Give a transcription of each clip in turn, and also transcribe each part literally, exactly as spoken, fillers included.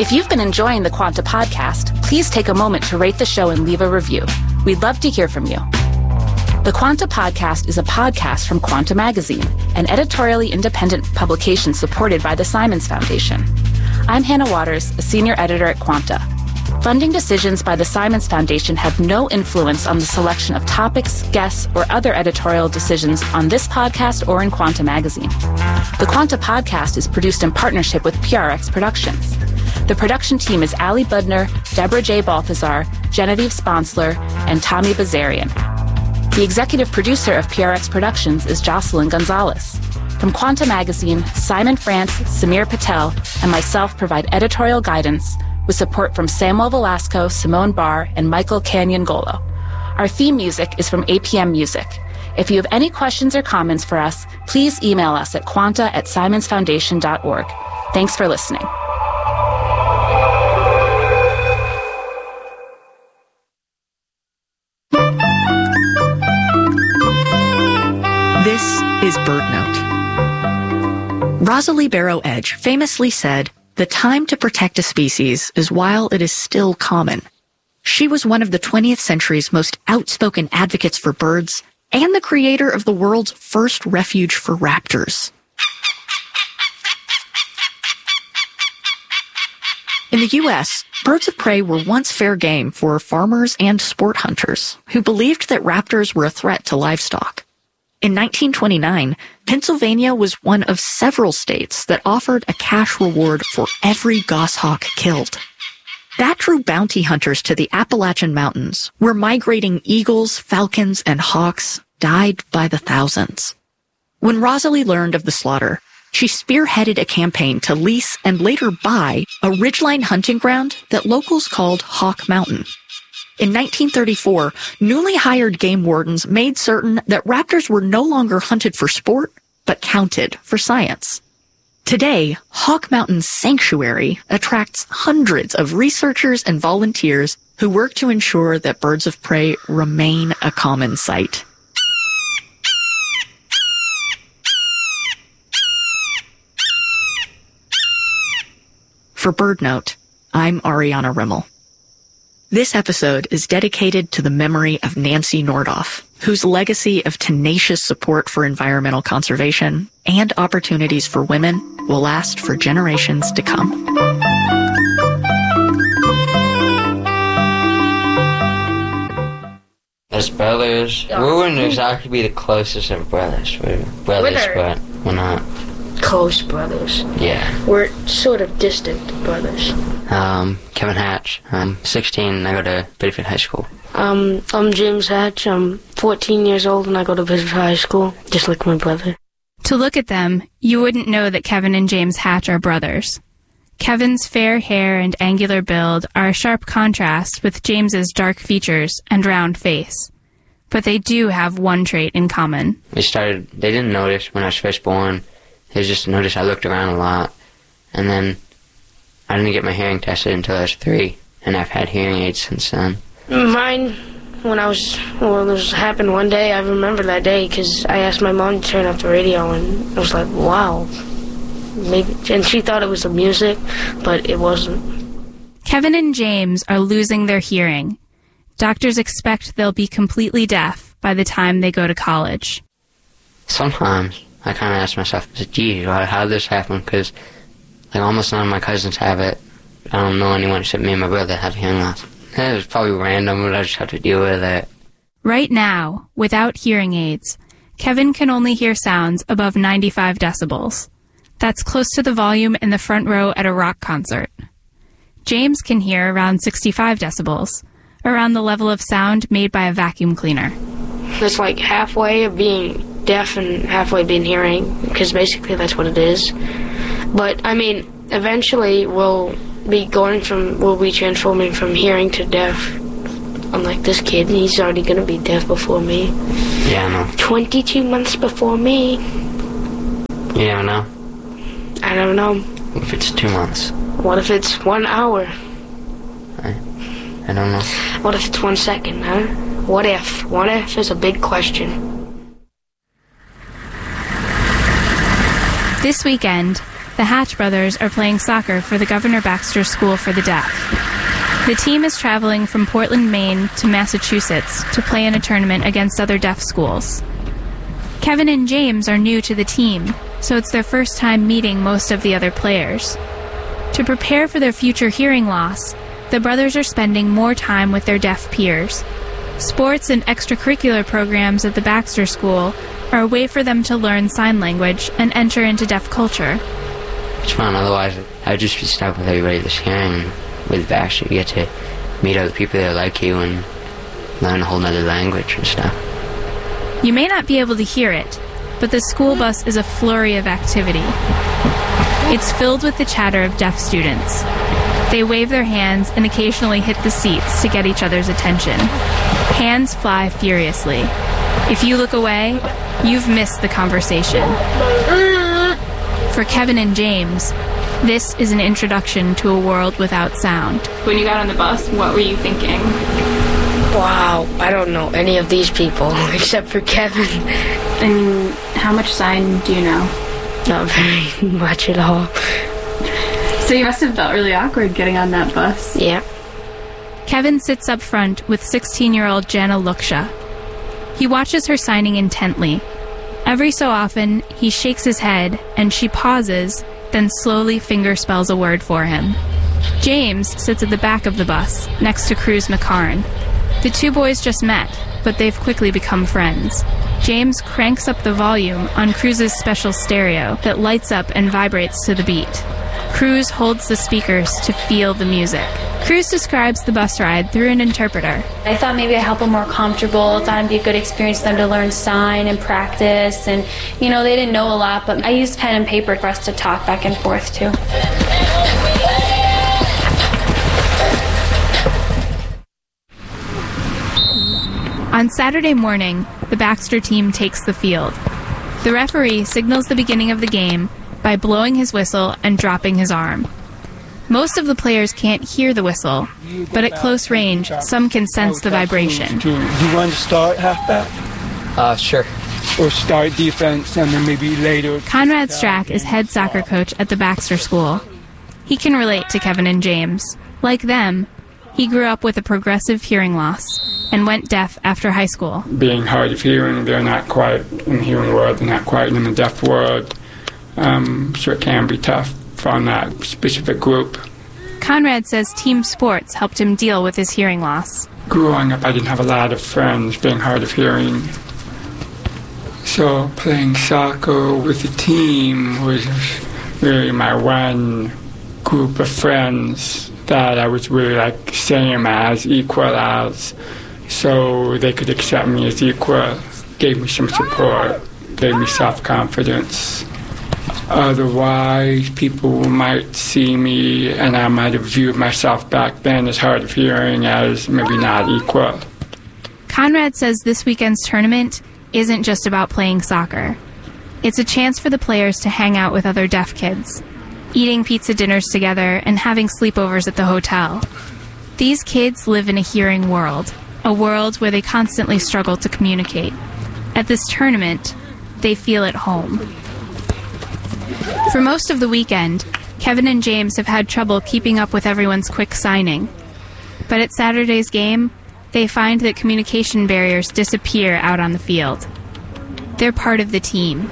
If you've been enjoying the Quanta podcast, please take a moment to rate the show and leave a review. We'd love to hear from you. The Quanta podcast is a podcast from Quanta Magazine, an editorially independent publication supported by the Simons Foundation. I'm Hannah Waters, a senior editor at Quanta. Funding decisions by the Simons Foundation have no influence on the selection of topics, guests, or other editorial decisions on this podcast or in Quanta Magazine. The Quanta podcast is produced in partnership with P R X Productions. The production team is Ali Budner, Deborah J. Balthazar, Genevieve Sponsler, and Tommy Bazarian. The executive producer of P R X Productions is Jocelyn Gonzalez. From Quanta Magazine, Simon France, Samir Patel, and myself provide editorial guidance with support from Samuel Velasco, Simone Barr, and Michael Canyon-Golo. Our theme music is from A P M Music. If you have any questions or comments for us, please email us at quanta at simons foundation dot org. Thanks for listening. This is BirdNote. Rosalie Barrow Edge famously said, "The time to protect a species is while it is still common." She was one of the twentieth century's most outspoken advocates for birds and the creator of the world's first refuge for raptors. In the U S, birds of prey were once fair game for farmers and sport hunters who believed that raptors were a threat to livestock. In nineteen twenty-nine, Pennsylvania was one of several states that offered a cash reward for every goshawk killed. That drew bounty hunters to the Appalachian Mountains, where migrating eagles, falcons, and hawks died by the thousands. When Rosalie learned of the slaughter, she spearheaded a campaign to lease and later buy a ridgeline hunting ground that locals called Hawk Mountain. In nineteen thirty-four, newly hired game wardens made certain that raptors were no longer hunted for sport, but counted for science. Today, Hawk Mountain Sanctuary attracts hundreds of researchers and volunteers who work to ensure that birds of prey remain a common sight. For BirdNote, I'm Ariana Rimmel. This episode is dedicated to the memory of Nancy Nordoff, whose legacy of tenacious support for environmental conservation and opportunities for women will last for generations to come. As brothers, we wouldn't exactly be the closest of brothers. We're brothers, We're but we're not close brothers. Yeah. We're sort of distant brothers. Um, Kevin Hatch. I'm sixteen and I go to Bedford High School. Um, I'm James Hatch. I'm fourteen years old and I go to Bedford High School, just like my brother. To look at them, you wouldn't know that Kevin and James Hatch are brothers. Kevin's fair hair and angular build are a sharp contrast with James's dark features and round face. But they do have one trait in common. We started, they didn't notice when I was first born. They just noticed I looked around a lot. And then I didn't get my hearing tested until I was three. And I've had hearing aids since then. Mine, when I was, well, this happened one day, I remember that day because I asked my mom to turn off the radio and I was like, wow. Maybe, and she thought it was the music, but it wasn't. Kevin and James are losing their hearing. Doctors expect they'll be completely deaf by the time they go to college. Sometimes I kind of ask myself, gee, how did this happen? Because like, almost none of my cousins have it. I don't know anyone except me and my brother that have hearing loss. It was probably random, but I just have to deal with it. Right now, without hearing aids, Kevin can only hear sounds above ninety-five decibels. That's close to the volume in the front row at a rock concert. James can hear around sixty-five decibels, around the level of sound made by a vacuum cleaner. It's like halfway of being deaf and halfway being hearing, because basically that's what it is. But, I mean, eventually we'll be going from, we'll be transforming from hearing to deaf. Unlike this kid, he's already going to be deaf before me. Yeah, I know. twenty-two months before me. You never know. I don't know. What if it's two months? What if it's one hour? I, I don't know. What if it's one second, huh? What if? What if is a big question. This weekend, the Hatch brothers are playing soccer for the Governor Baxter School for the Deaf. The team is traveling from Portland, Maine to Massachusetts to play in a tournament against other deaf schools. Kevin and James are new to the team, so it's their first time meeting most of the other players. To prepare for their future hearing loss, the brothers are spending more time with their deaf peers. Sports and extracurricular programs at the Baxter School are a way for them to learn sign language and enter into deaf culture. It's fun, otherwise I'd just be stuck with everybody that's hearing. With Baxter, you get to meet other people that are like you and learn a whole nother language and stuff. You may not be able to hear it, but the school bus is a flurry of activity. It's filled with the chatter of deaf students. They wave their hands and occasionally hit the seats to get each other's attention. Hands fly furiously. If you look away, you've missed the conversation. For Kevin and James, this is an introduction to a world without sound. When you got on the bus, what were you thinking? Wow, I don't know any of these people except for Kevin. And how much sign do you know? Not very much at all. So you must have felt really awkward getting on that bus. Yeah. Kevin sits up front with sixteen-year-old Jana Luksha. He watches her signing intently. Every so often, he shakes his head, and she pauses, then slowly fingerspells a word for him. James sits at the back of the bus, next to Cruz McCarn. The two boys just met, but they've quickly become friends. James cranks up the volume on Cruz's special stereo that lights up and vibrates to the beat. Cruz holds the speakers to feel the music. Cruz describes the bus ride through an interpreter. I thought maybe I'd help them more comfortable. Thought it'd be a good experience for them to learn sign and practice. And, you know, they didn't know a lot, but I used pen and paper for us to talk back and forth, too. On Saturday morning, the Baxter team takes the field. The referee signals the beginning of the game by blowing his whistle and dropping his arm. Most of the players can't hear the whistle, but at close range, some can sense the vibration. Do you want to start halfback? Uh, sure. Or start defense and then maybe later... Conrad Strack is head soccer coach at the Baxter School. He can relate to Kevin and James. Like them, he grew up with a progressive hearing loss and went deaf after high school. Being hard of hearing, they're not quite in the hearing world, they're not quite in the deaf world. Um, so it can be tough from that specific group. Conrad says team sports helped him deal with his hearing loss. Growing up, I didn't have a lot of friends being hard of hearing. So playing soccer with the team was really my one group of friends that I was really like same as, equal as. So they could accept me as equal, gave me some support, gave me self-confidence. Otherwise, people might see me and I might have viewed myself back then as hard of hearing as maybe not equal. Conrad says this weekend's tournament isn't just about playing soccer. It's a chance for the players to hang out with other deaf kids, eating pizza dinners together and having sleepovers at the hotel. These kids live in a hearing world, a world where they constantly struggle to communicate. At this tournament, they feel at home. For most of the weekend, Kevin and James have had trouble keeping up with everyone's quick signing. But at Saturday's game, they find that communication barriers disappear out on the field. They're part of the team.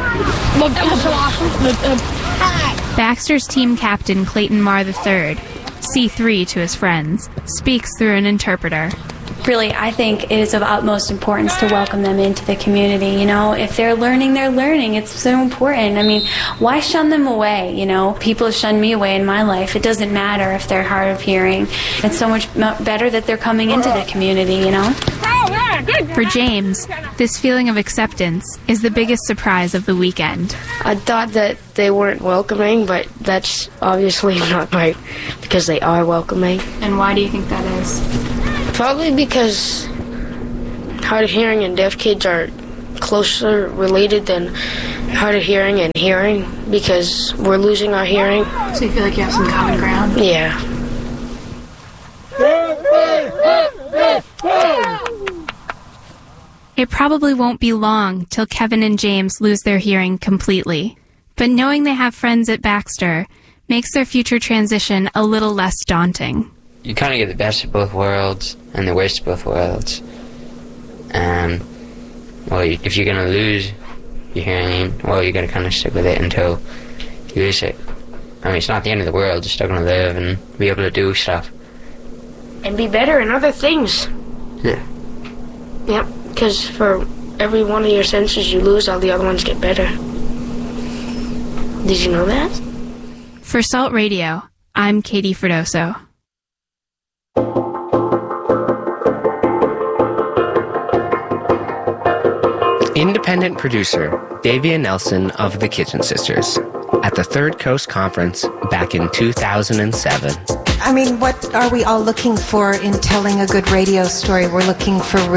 Baxter's team captain, Clayton Marr the third, C three to his friends, speaks through an interpreter. Really, I think it is of utmost importance to welcome them into the community. You know, if they're learning, they're learning. It's so important. I mean, why shun them away? You know, people shun me away in my life. It doesn't matter if they're hard of hearing. It's so much better that they're coming into the community, you know? For James, this feeling of acceptance is the biggest surprise of the weekend. I thought that they weren't welcoming, but that's obviously not right, because they are welcoming. And why do you think that is? Probably because hard of hearing and deaf kids are closer related than hard of hearing and hearing, because we're losing our hearing. So you feel like you have some common ground? Yeah. It probably won't be long till Kevin and James lose their hearing completely. But knowing they have friends at Baxter makes their future transition a little less daunting. You kind of get the best of both worlds and the worst of both worlds. And, well, if you're going to lose your hearing, well, you got to kind of stick with it until you lose it. I mean, it's not the end of the world. You're still going to live and be able to do stuff. And be better in other things. Yeah. Yep, because for every one of your senses you lose, all the other ones get better. Did you know that? For Salt Radio, I'm Katie Fredoso. Independent producer Davia Nelson of the Kitchen Sisters at the Third Coast Conference back in two thousand seven. I mean, what are we all looking for in telling a good radio story? We're looking for